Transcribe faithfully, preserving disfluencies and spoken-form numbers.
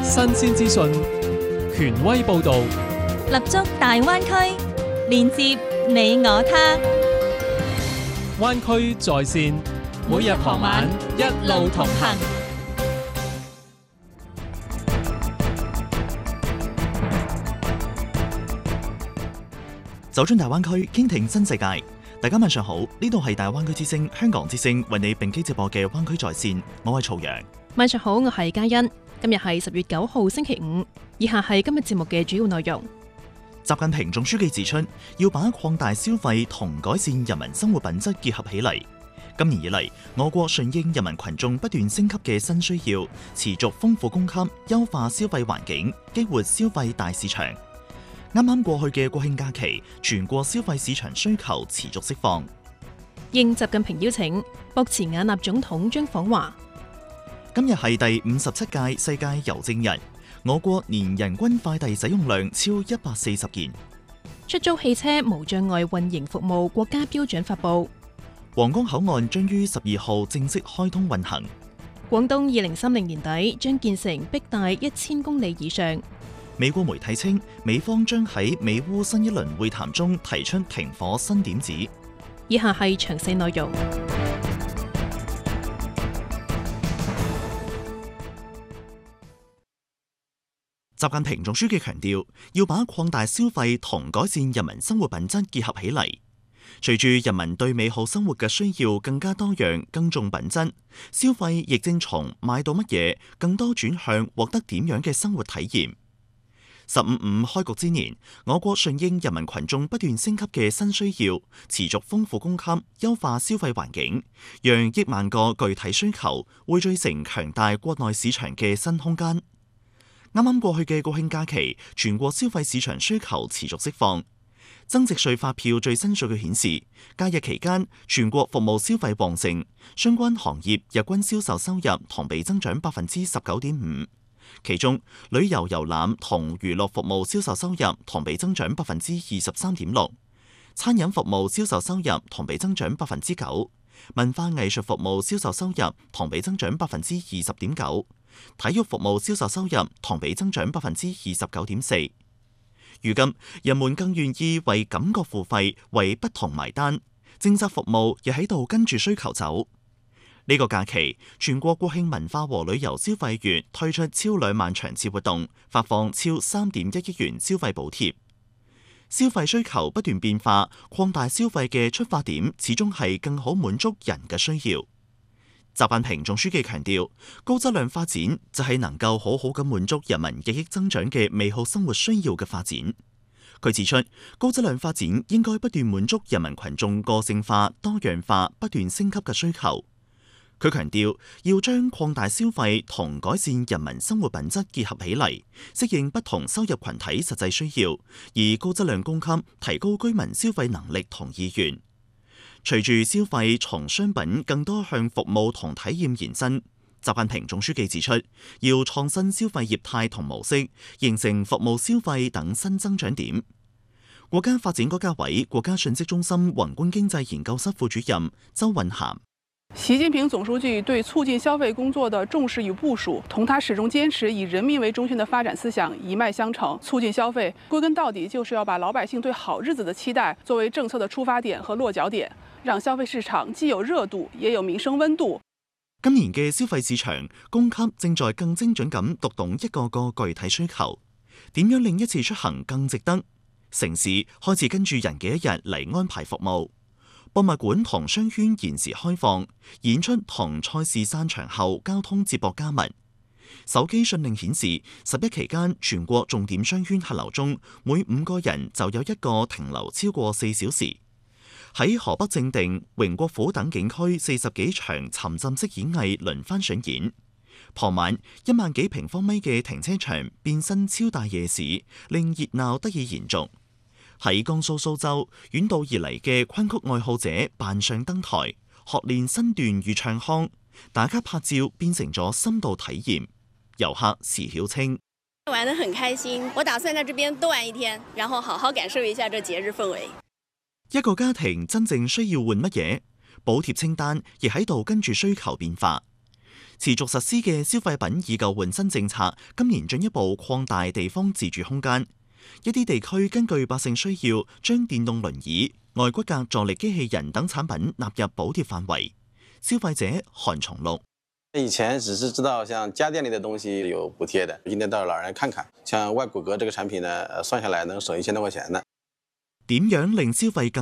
新鮮資訊，權威報導， 立足大灣區，連接你我他。 灣區在線，每日傍晚一路同行。 走進大灣區，傾聽新世界。大家晚上好，呢度係大灣區之聲香港之聲為你並機直播嘅灣區在線，我係曹陽。 晚上好，我係嘉欣。今日係十月九號星期五，以下係今日節目嘅主要內容。 習近平總書記指出，要把擴大消費同改善人民生活品質結合起嚟。今年以嚟，我國順應人民群眾不斷升級嘅新需要，持續豐富供給，優化消費環境，激活消費大市場。啱啱過去嘅國慶假期，全國消費市場需求持續釋放。 應習近平邀請，博茨瓦納總統將訪華。 今日係第五十七屆世界郵政日，我國年人均快遞使用量超一百四十件。 出租汽車無障礙運營服務國家標準發布。 皇崗口岸將於十二號正式開通運行。 廣東二零三零年底將建成壁帶一千公里以上。 美國媒體稱，美方將喺美烏新一輪會談中提出停火新點子。 以下係詳細內容。 習近平總書記強調，要把擴大消費同改善人民生活品質結合起嚟。隨住人民對美好生活嘅需要更加多樣、更重品質，消費亦正從買到乜嘢更多轉向獲得點樣嘅生活體驗。十五五開局之年，我國順應人民群眾不斷升級嘅新需要，持續豐富供給，優化消費環境，讓億萬個具體需求匯聚成強大國內市場嘅新空間。啱啱過去嘅國慶假期，全國消費市場需求持續釋放。增值稅發票最新數據顯示，假日期間全國服務消費旺盛，相關行業日均銷售收入同比增長百分之十九點五。其中，旅遊遊覽同娛樂服務銷售收入同比增長百分之二十三點六，餐飲服務銷售收入同比增長百分之九，文化藝術服務銷售收入同比增長百分之二十點九。體育服務銷售收入同比增長百分之二十九點四。如今，人們更願意為感覺付費，為不同埋單。政策服務亦喺度跟住需求走。呢個假期，全國國慶文化和旅遊消費月推出超兩萬場次活動，發放超三點一億元消費補貼。消費需求不斷變化，擴大消費嘅出發點始終係更好滿足人嘅需要。習近平總書記強調，高質量發展就係能夠好好咁滿足人民日益增長嘅美好生活需要嘅發展。佢指出，高質量發展應該不斷滿足人民群眾個性化、多樣化、不斷升級嘅需求。佢強調，要將擴大消費同改善人民生活品質結合起嚟，適應不同收入群體實際需要，以高質量供給提高居民消費能力同意願。隨住消費從商品更多向服務同體驗延伸，習近平總書記指出，要創新消費業態同模式，形成服務消費等新增長點。國家發展改革委國家信息中心宏觀經濟研究室副主任周韻涵。 習近平總書記對促進消費工作的重視與部署，同他始終堅持以人民為中心的發展思想一脈相承。促進消費，歸根到底就是要把老百姓對好日子的期待作為政策的出發點和落腳點，讓消費市場既有熱度，也有民生溫度。 今年嘅消費市場供給正在更精準咁讀懂一個個具體需求，點樣令一次出行更值得？城市開始跟住人嘅一日嚟安排服務。博物館同商圈延時開放，演出同賽事散場後交通接駁加密。手機訊令顯示，十一期間全國重點商圈客流中，每五個人就有一個停留超過四小時。喺河北正定、榮國府等景區，四十幾場沉浸式演藝輪番上演。傍晚，一萬幾平方米嘅停車場變身超大夜市，令熱鬧得以延續。喺江蘇蘇州，遠道而嚟嘅昆曲愛好者扮上登台，學練身段與唱腔，打卡拍照變成咗深度體驗。遊客時曉清玩得很開心，我打算在這邊多玩一天，然後好好感受一下這節日氛圍。 一個家庭真正需要換乜嘢？補貼清單亦喺度跟住需求變化。 持續實施嘅消費品以舊換新政策，今年進一步擴大地方自主空間。一啲地區根據百姓需要，將電動輪椅、外骨骼助力機器人等產品納入補貼範圍。消費者韓松綠： 以前只是知道像家電類的東西有補貼的，今天到老人看看，像外骨骼這個產品呢，算下來能省一千多塊錢呢。 點樣令消費更